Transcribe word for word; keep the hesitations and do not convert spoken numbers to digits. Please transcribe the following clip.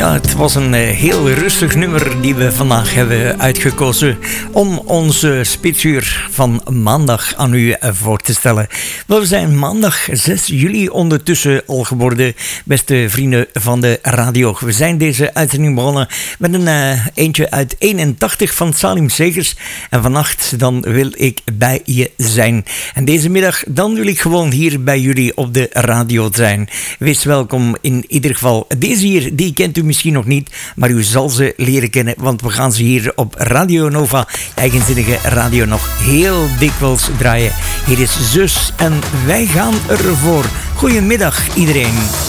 Ja, het was een heel rustig nummer die we vandaag hebben uitgekozen om onze spitsuur van maandag aan u voor te stellen. Wel, we zijn maandag zes juli ondertussen al geworden, beste vrienden van de radio. We zijn deze uitzending begonnen met een uh, eentje uit eenentachtig van Salim Segers. En vannacht dan wil ik bij je zijn. En deze middag dan wil ik gewoon hier bij jullie op de radio zijn. Wees welkom in ieder geval. Deze hier, die kent u misschien nog niet, maar u zal ze leren kennen, want we gaan ze hier op Radio Nova, eigenzinnige radio, nog heel dikwijls draaien. Hier is Zus en wij gaan ervoor. Goedemiddag iedereen.